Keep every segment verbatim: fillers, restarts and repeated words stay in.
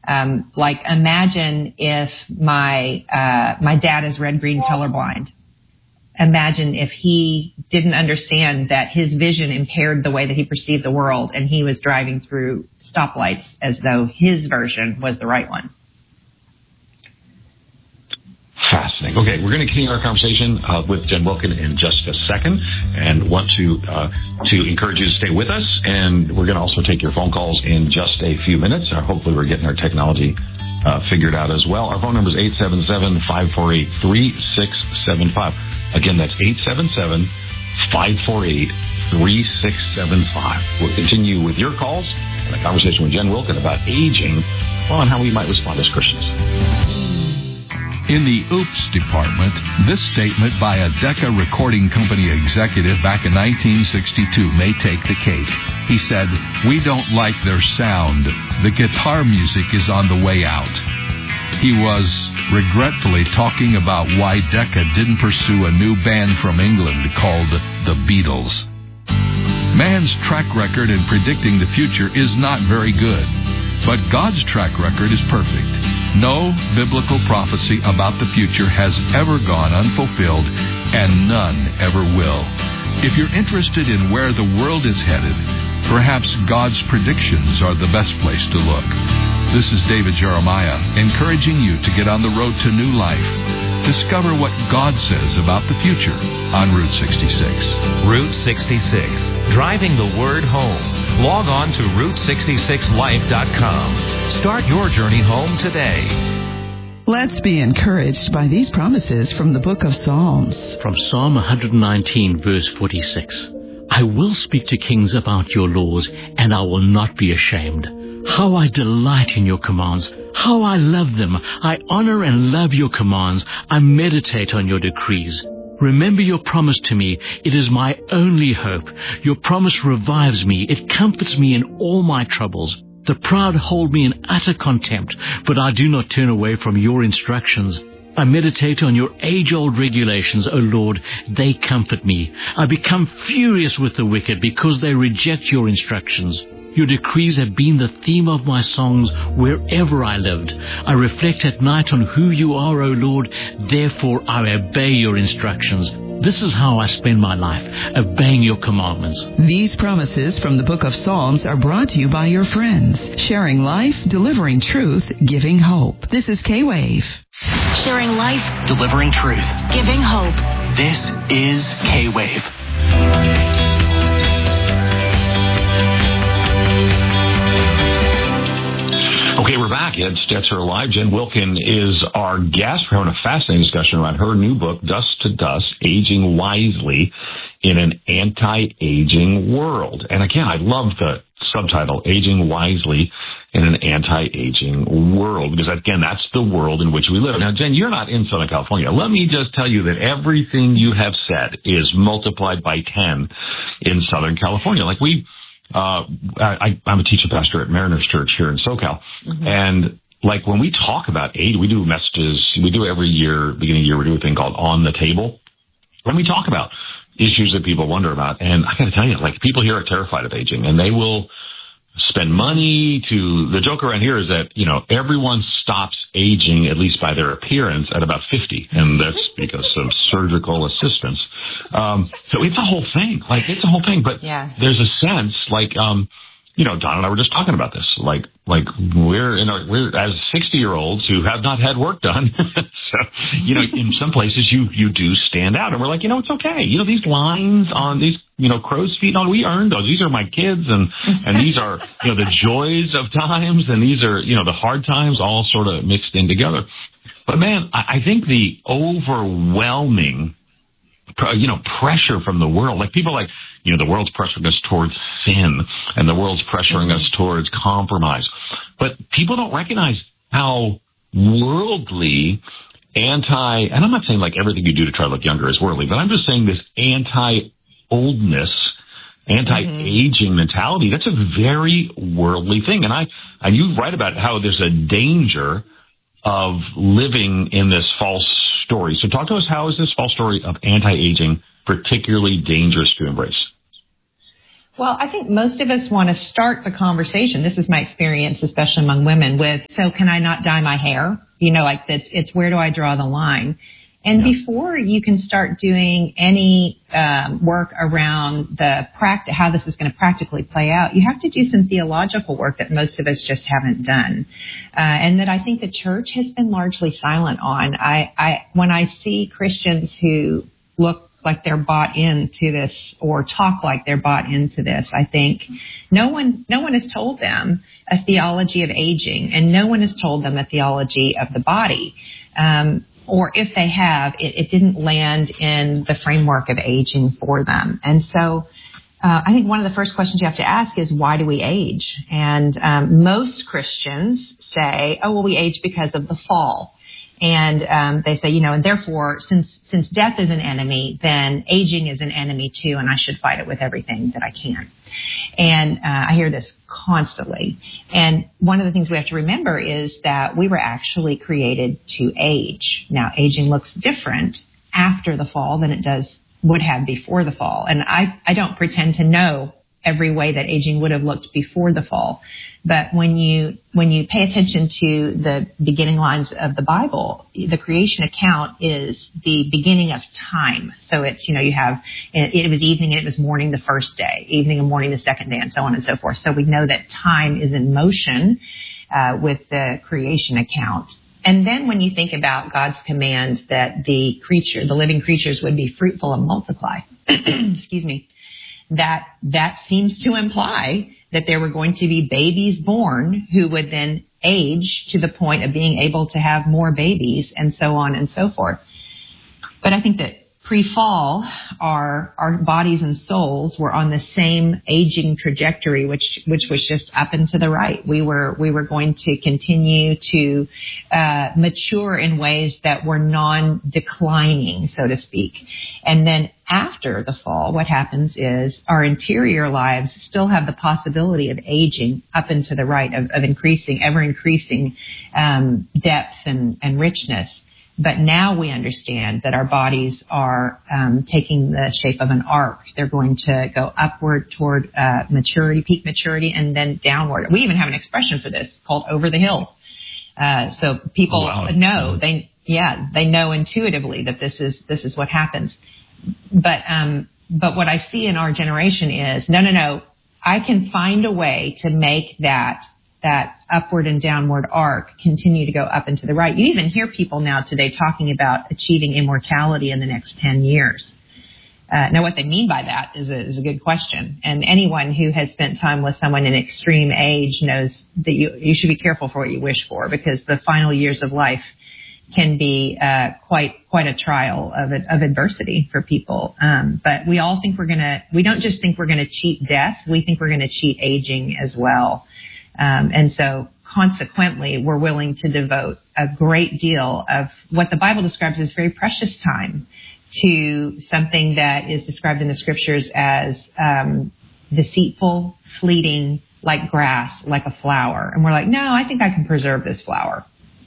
Um, like, imagine if my uh, my dad is red-green colorblind. Imagine if he didn't understand that his vision impaired the way that he perceived the world, and he was driving through stoplights as though his version was the right one. Fascinating. Okay, we're going to continue our conversation uh, with Jen Wilkin in just a second, and want to uh, to encourage you to stay with us. And we're going to also take your phone calls in just a few minutes. Uh, hopefully, we're getting our technology uh, figured out as well. Our phone number is eight seven seven, five four eight, three six seven five. Again, that's eight seven seven, five four eight, three six seven five. We'll continue with your calls and a conversation with Jen Wilkin about aging, well, and how we might respond as Christians. In the Oops department, this statement by a Decca Recording Company executive back in nineteen sixty-two may take the cake. He said, "We don't like their sound. The guitar music is on the way out." He was regretfully talking about why Decca didn't pursue a new band from England called the Beatles. Man's track record in predicting the future is not very good, but God's track record is perfect. No biblical prophecy about the future has ever gone unfulfilled, and none ever will. If you're interested in where the world is headed, perhaps God's predictions are the best place to look. This is David Jeremiah, encouraging you to get on the road to new life. Discover what God says about the future on Route sixty-six. Route sixty-six, driving the word home. Log on to route sixty-six life dot com. Start your journey home today. Let's be encouraged by these promises from the book of Psalms. From Psalm one nineteen, verse forty-six. I will speak to kings about your laws, and I will not be ashamed. How I delight in your commands. How I love them. I honor and love your commands. I meditate on your decrees. Remember your promise to me. It is my only hope. Your promise revives me. It comforts me in all my troubles. The proud hold me in utter contempt, but I do not turn away from your instructions. I meditate on your age-old regulations, O Lord. They comfort me. I become furious with the wicked because they reject your instructions. Your decrees have been the theme of my songs wherever I lived. I reflect at night on who you are, O Lord. Therefore, I obey your instructions. This is how I spend my life, obeying your commandments. These promises from the book of Psalms are brought to you by your friends. Sharing life, delivering truth, giving hope. This is K-Wave. Sharing life, delivering truth, giving hope. This is K-Wave. Okay, we're back. Ed Stetzer Live. Jen Wilkin is our guest. We're having a fascinating discussion around her new book, Dust to Dust, Aging Wisely in an Anti-Aging World. And again, I love the subtitle, Aging Wisely in an Anti-Aging World, because again, that's the world in which we live. Now, Jen, you're not in Southern California. Let me just tell you that everything you have said is multiplied by ten in Southern California. Like we... Uh, I, I'm a teacher pastor at Mariners Church here in SoCal. Mm-hmm. And like when we talk about age, we do messages, we do every year, beginning of the year, we do a thing called On the Table. When we talk about issues that people wonder about, and I got to tell you, like people here are terrified of aging, and they will spend money to, the joke around here is that, you know, everyone stops aging, at least by their appearance, at about fifty. And that's because of surgical assistance. Um, so it's a whole thing. Like, it's a whole thing. But yeah. There's a sense, like, um, you know, Don and I were just talking about this. Like, like we're in our, we're as sixty-year-olds who have not had work done. So, you know, in some places you, you do stand out. And we're like, you know, it's okay. You know, these lines on these, you know, crow's feet on, we earned those. These are my kids, and, and these are, you know, the joys of times, and these are, you know, the hard times all sort of mixed in together. But man, I, I think the overwhelming, you know, pressure from the world, like people like, you know, the world's pressuring us towards sin, and the world's pressuring mm-hmm. us towards compromise. But people don't recognize how worldly, anti, and I'm not saying like everything you do to try to look younger is worldly, but I'm just saying this anti-oldness, anti-aging mm-hmm. mentality, that's a very worldly thing. And I, and you write about how there's a danger of living in this false story. So talk to us, how is this false story of anti-aging particularly dangerous to embrace? Well, I think most of us want to start the conversation. This is my experience, especially among women, with, so can I not dye my hair? You know, like it's, it's where do I draw the line? And yeah. before you can start doing any um, work around the pract- how this is going to practically play out, you have to do some theological work that most of us just haven't done, uh, and that I think the church has been largely silent on. I, I when I see Christians who look like they're bought into this or talk like they're bought into this, I think no one no one has told them a theology of aging, and no one has told them a theology of the body. Um, or if they have, it, it didn't land in the framework of aging for them. And so uh, I think one of the first questions you have to ask is, why do we age? And um, most Christians say, oh, well, we age because of the fall. And um, they say, you know, and therefore, since since death is an enemy, then aging is an enemy too, and I should fight it with everything that I can. And uh, I hear this constantly. And one of the things we have to remember is that we were actually created to age. Now, aging looks different after the fall than it does would have before the fall. And I, I don't pretend to know every way that aging would have looked before the fall. But when you when you pay attention to the beginning lines of the Bible, the creation account is the beginning of time. So it's, you know, you have, it was evening and it was morning the first day, evening and morning the second day, and so on and so forth. So we know that time is in motion uh, with the creation account. And then when you think about God's command that the creature, the living creatures would be fruitful and multiply, excuse me, that that seems to imply that there were going to be babies born who would then age to the point of being able to have more babies, and so on and so forth. But I think that pre-fall, our our bodies and souls were on the same aging trajectory, which which was just up and to the right. We were we were going to continue to uh, mature in ways that were non-declining, so to speak. And then after the fall, what happens is our interior lives still have the possibility of aging up and to the right, of, of increasing, ever increasing um, depth and, and richness. But now we understand that our bodies are um, taking the shape of an arc. They're going to go upward toward uh, maturity, peak maturity, and then downward. We even have an expression for this called over the hill. Uh, so people wow. know, they yeah, they know intuitively that this is this is what happens. But um, but what I see in our generation is, no, no, no, I can find a way to make that that upward and downward arc continue to go up and to the right. You even hear people now today talking about achieving immortality in the next ten years. Uh, now, what they mean by that is a, is a good question. And anyone who has spent time with someone in extreme age knows that you, you should be careful for what you wish for, because the final years of life can be uh, quite quite a trial of of adversity for people. Um, but we all think we're going to, we don't just think we're going to cheat death, we think we're going to cheat aging as well. Um, and so consequently, we're willing to devote a great deal of what the Bible describes as very precious time to something that is described in the scriptures as um, deceitful, fleeting, like grass, like a flower. And we're like, no, I think I can preserve this flower.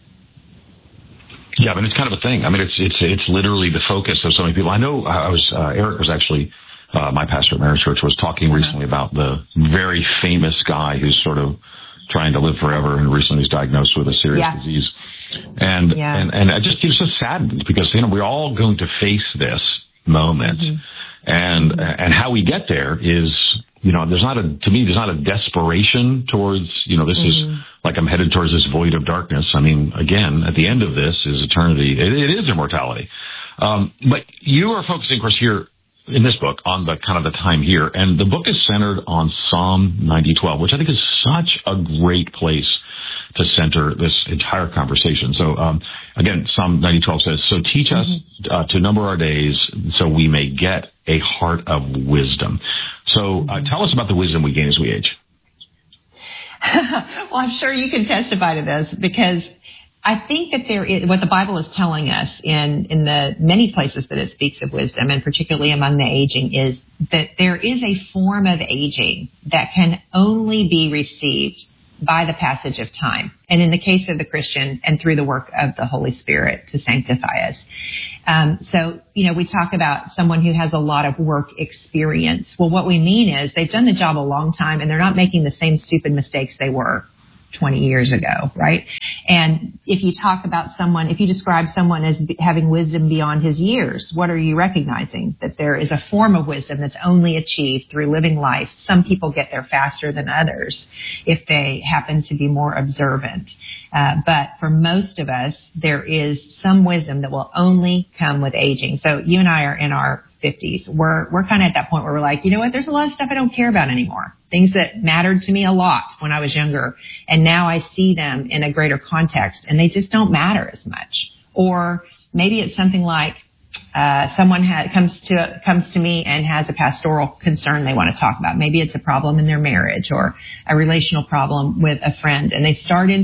Yeah, but it's kind of a thing. I mean, it's it's it's literally the focus of so many people. I know I was uh, Eric was actually uh, my pastor at Marriage Church was talking uh-huh. recently about the very famous guy who's sort of trying to live forever and recently was diagnosed with a serious yes. disease. And, yeah. and, and I just feel so saddened because, you know, we're all going to face this moment. Mm-hmm. And, mm-hmm. and how we get there is, you know, there's not a, to me, there's not a desperation towards, you know, this mm-hmm. is like I'm headed towards this void of darkness. I mean, again, at the end of this is eternity. It, it is immortality. Um, but you are focusing, of course, here in this book on the kind of the time here. And the book is centered on Psalm ninety twelve, which I think is such a great place to center this entire conversation. So, um, again, Psalm ninety twelve says, so teach us uh, to number our days so we may get a heart of wisdom. So uh, tell us about the wisdom we gain as we age. Well, I'm sure you can testify to this, because I think that there is, what the Bible is telling us in, in the many places that it speaks of wisdom, and particularly among the aging, is that there is a form of aging that can only be received by the passage of time. And in the case of the Christian, and through the work of the Holy Spirit to sanctify us. Um, so, you know, we talk about someone who has a lot of work experience. Well, what we mean is they've done the job a long time and they're not making the same stupid mistakes they were twenty years ago, right? And if you talk about someone, if you describe someone as having wisdom beyond his years, what are you recognizing? That there is a form of wisdom that's only achieved through living life. Some people get there faster than others if they happen to be more observant. Uh, but for most of us, there is some wisdom that will only come with aging. So you and I are in our fifties. We're, we're kind of at that point where we're like, you know what? There's a lot of stuff I don't care about anymore. Things that mattered to me a lot when I was younger. And now I see them in a greater context and they just don't matter as much. Or maybe it's something like, uh, someone ha- comes to, comes to me and has a pastoral concern they want to talk about. Maybe it's a problem in their marriage or a relational problem with a friend and they start in